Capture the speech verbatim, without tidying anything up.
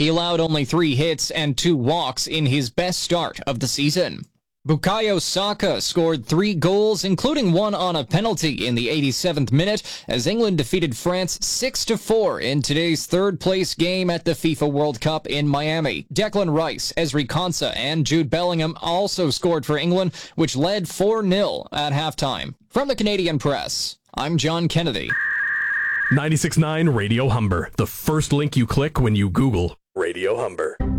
He allowed only three hits and two walks in his best start of the season. Bukayo Saka scored three goals, including one on a penalty in the eighty-seventh minute, as England defeated France six to four in today's third-place game at the FIFA World Cup in Miami. Declan Rice, Ezri Konsa, and Jude Bellingham also scored for England, which led four nil at halftime. From the Canadian Press, I'm John Kennedy. ninety-six point nine Radio Humber, the first link you click when you Google Radio Humber.